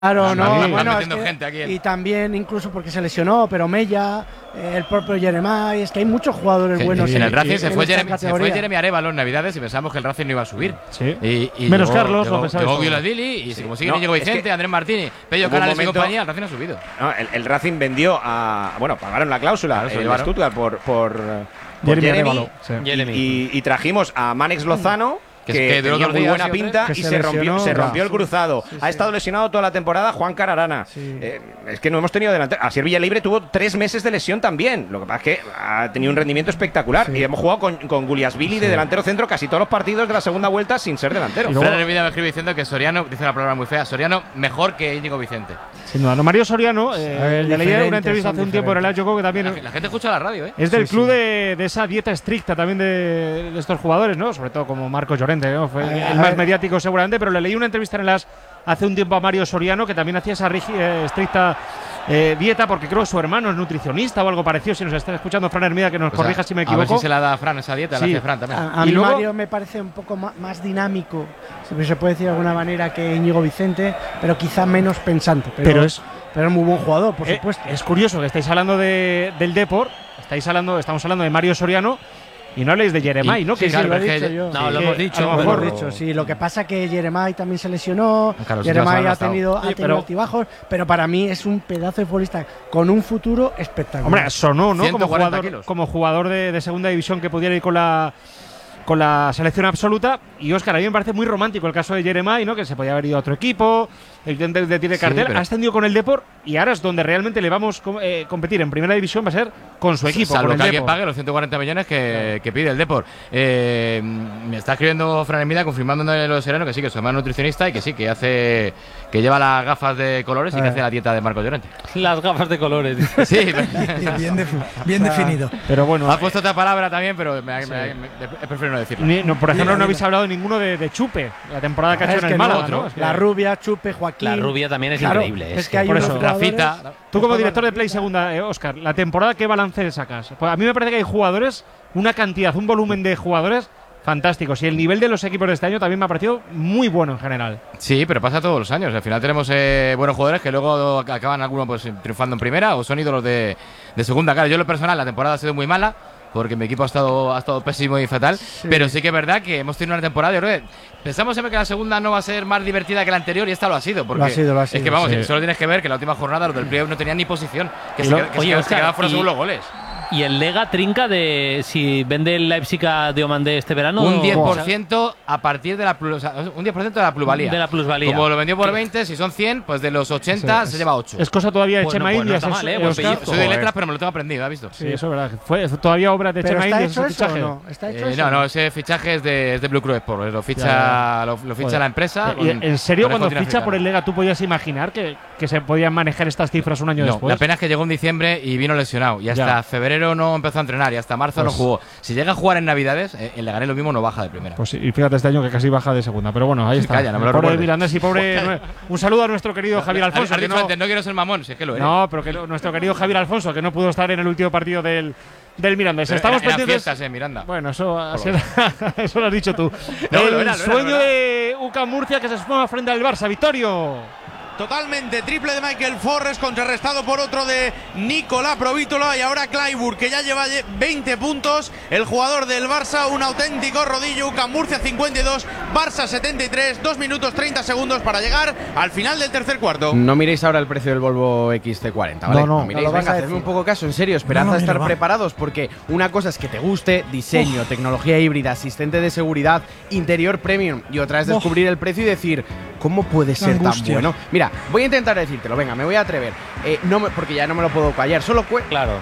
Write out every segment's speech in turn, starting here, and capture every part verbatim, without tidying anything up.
Claro, no, sí. bueno, es metiendo que, gente aquí en... y también incluso porque se lesionó, pero Mella, eh, el propio Jeremai, es que hay muchos jugadores que, buenos. en, en el Racing se, fue esta Jeremy, se fue Jeremy Arévalo en Navidades y pensamos que el Racing no iba a subir. Sí. Y, y Menos llegó, Carlos, llegó, lo pensaba llegó eso. Guiladili y sí. como sigue No, Íñigo es Vicente, que Andrés Martínez, Pello hubo un Canales y momento- compañía, el Racing ha subido. No, el, el Racing vendió a. Bueno, pagaron la cláusula Claro, se el llevaron. Stuttgart por, por, por Jeremy Jeremy, Arévalo, sí. y- Jeremy. Y, y trajimos a Manex Lozano. Que- Que, que duró tenía dos muy días, buena sí, o tres. pinta Que y se se rompió, lesionó, se rompió ya. el cruzado. Sí, sí, ha estado sí. lesionado toda la temporada Juan Cararana. Sí. Eh, es que no hemos tenido delantero. Asier Villalibre tuvo tres meses de lesión también. Lo que pasa es que ha tenido un rendimiento espectacular. Sí. Y hemos jugado con, con Guliasvili de delantero centro casi todos los partidos de la segunda vuelta sin ser delantero. Y luego- Fran Hermida me escribe diciendo que Soriano, dice una palabra muy fea, Soriano mejor que Íñigo Vicente. Sin duda. No, Mario Soriano, eh, le leí diferentes, una entrevista son hace un tiempo en el diferentes. Ayoco que también La, la gente escucha la radio, ¿eh? es del Sí, club sí. De, de esa dieta estricta también de, de estos jugadores, ¿no? Sobre todo como Marcos Llorente, ¿no? Fue A ver, el a más ver. mediático seguramente, pero le leí una entrevista en el As hace un tiempo a Mario Soriano que también hacía esa rigi- eh, estricta eh, dieta porque creo que su hermano es nutricionista o algo parecido. Si nos está escuchando Fran Hermida, que nos Pues a- corrija si me A ver equivoco. si se la da a Fran esa dieta, Sí. la hace Fran también. A, a Y mí luego- Mario me parece un poco ma- más dinámico, si se puede decir de alguna manera, que Íñigo Vicente, pero quizá menos pensante. Pero, Pero es- pero es muy buen jugador, por Eh, supuesto. Es curioso que estáis hablando de, del Depor, estáis hablando, estamos hablando de Mario Soriano y no habléis de Jeremai, Y- ¿no? sí, Que claro, lo he pero es dicho que- yo. No, Sí, lo que hemos a lo dicho. Lo mejor hemos dicho, sí. Lo que pasa que Jeremai también se lesionó, Carlos Jeremai Silva ha se ha tenido, ha Sí, tenido pero- altibajos, pero para mí es un pedazo de futbolista con un futuro espectacular. Hombre, sonó, ¿no? Como ciento cuarenta jugador, kilos. como jugador de, de segunda división que pudiera ir con la con la selección absoluta. Y Óscar, a mí me parece muy romántico el caso de Jeremai, ¿no? Que se podía haber ido a otro equipo, el de, de, de tiene Sí, cartel, pero- ha ascendido con el Depor y ahora es donde realmente le vamos a com- eh, competir en primera división, va a ser con su equipo. Salvo con el que alguien Depor. pague los ciento cuarenta millones que, que pide el Depor. Eh, me está escribiendo Fran Hermida confirmándole lo de Sereno que sí, que su hermano es nutricionista y que sí, que hace que lleva las gafas de colores y que Eh. hace la dieta de Marco Llorente. Las gafas de colores. dice. Sí, Bien, defi- bien definido. Pero bueno, ha puesto otra palabra también, pero me, me- me- me- prefiero no decirlo. ni- no, por ejemplo, Dime, no habéis dime. hablado ninguno de, de Chupe, la temporada que ha Es hecho en que el no, Málaga, otro. ¿no? Es que- La rubia, Chupe, Joaquín. La rubia también es Claro, increíble. Es que hay por unos eso. jugadores- Rafita. Tú como director de Play Segunda, eh, Óscar, la temporada, ¿qué balance sacas? Pues a mí me parece que hay jugadores, una cantidad, un volumen de jugadores fantásticos. Y el nivel de los equipos de este año también me ha parecido muy bueno en general. Sí, pero pasa todos los años. Al final tenemos eh, buenos jugadores que luego acaban algunos pues, triunfando en primera o son ídolos de, de segunda. Claro, yo en lo personal la temporada ha sido muy mala porque mi equipo ha estado, ha estado pésimo y fatal. Pero sí que es verdad que hemos tenido una temporada. Yo creo que pensamos siempre que la segunda no va a ser más divertida que la anterior y esta lo ha sido. Porque Lo ha sido, lo ha Es sido, que vamos, sí. solo tienes que ver que la última jornada los del playoff no tenían ni posición. Que Y se, lo- qued- que oye, se, qued- se Óscar, quedaban fuera y- según los goles. Y el Lega trinca de si vende el Leipzig a Diomandé este verano. Un o- diez por ciento a partir de la, plus- o sea, un diez por ciento de la plusvalía. De la plusvalía. Como lo vendió por veinte, si son cien, pues de los ochenta Sí, se es- lleva ocho. Es cosa todavía de Bueno, Chema pues no Indias. está es- mal, ¿eh? eh, Buen Óscar. pellizco. Soy de Joder. letras, pero me lo tengo aprendido, ¿has visto? Sí, eso es verdad. Fue fue todavía obra de ¿Pero Chema está Indias hecho ese eso o fichaje. no? ¿Está hecho Eh, eso? no, no, ese fichaje es de, es de Blue Crew Sport, lo ficha, Ya. lo, lo ficha Joder. la empresa. Y, con- ¿En serio con cuando Argentina ficha por el Africana. Lega tú podías imaginar que, que se podían manejar estas cifras un año No, después? la pena es que llegó en diciembre y vino lesionado. Y hasta Ya. febrero no empezó a entrenar y hasta marzo Pues- no jugó. Si llega a jugar en Navidades, eh, el Leganés lo mismo no baja de primera. Pues sí, y fíjate este año que casi baja de segunda. Pero bueno, ahí Sí, está. calla, no me lo pobre recuerdes. Mirandés y pobre. nue- Un saludo a nuestro querido Javier Has- Alfonso. has que dicho no, antes, no quiero ser mamón, si es que lo eres. no, pero que lo- nuestro querido Javier Alfonso, que no pudo estar en el último partido del, del Mirandés. Pero Estamos era- eran pendientes. fiestas, eh, Miranda. Bueno, eso, así Por era- eso lo has dicho tú. No, el lo era, lo era, sueño lo era. de U C A M Murcia que se suma frente al Barça. Victorio. Totalmente, triple de Michael Forres contrarrestado por otro de Nicolás Provítola y ahora Clayburgh que ya lleva veinte puntos, el jugador del Barça, un auténtico rodillo. U C A M Murcia cincuenta y dos, Barça setenta y tres, dos minutos treinta segundos para llegar al final del tercer cuarto. No miréis ahora el precio del Volvo X C cuarenta, ¿vale? No, no, miréis, no lo vas venga, a hacedme decir. un poco caso, en serio, esperad No lo a estar miro, va. preparados porque una cosa es que te guste, diseño, tecnología híbrida, asistente de seguridad, interior premium, y otra es Uf. descubrir el precio y decir, ¿cómo puede ser tan angustia. bueno? Mira, voy a intentar decírtelo, venga, me voy a atrever, eh, no me- porque ya no me lo puedo callar, solo cue Claro.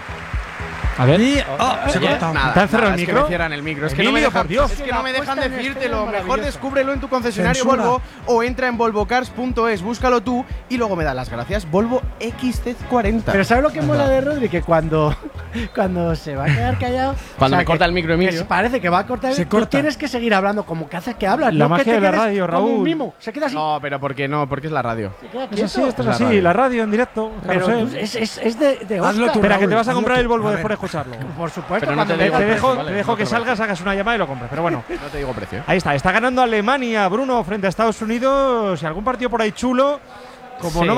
A ver. Y, oh, se ha Oye, cortado. Nada, ¿Te han cerrado nada, el es que micro? me cierran el micro. Es que no me Emilio, dejan, por Dios. es que no me dejan La puesta en decírtelo. escena Mejor maravillosa. descúbrelo en tu concesionario Censura. Volvo o entra en volvocars punto es, búscalo tú y luego me das las gracias. Volvo X C cuarenta. Pero ¿sabes lo que mola de Rodri? Que cuando, cuando se va a quedar callado. Cuando me que- corta el micro, que Emilio. se parece que va a cortar. Se tú corta. tienes que seguir hablando como que haces que hablas. La no magia que te de la quedes radio, como un Raúl. mimo. Se queda así. No, pero ¿por qué no? Porque es la radio. Se queda Es quieto. así, esto es la así. radio. La radio en directo. Pero carrusel. tú- es, es, es de, de Hazlo Oscar. tú, Espera, que Raúl, te vas a hazlo comprar tú. el Volvo A después de ver. escucharlo. Por supuesto. Pero no cuando te me digo Te vengas- precio, dejo, vale, te dejo no que te salgas, hagas una llamada y lo compres. Pero bueno, No te digo precio. ¿eh? ahí está. Está ganando Alemania, Bruno, frente a Estados Unidos. Y algún partido por ahí chulo. Como Sí. no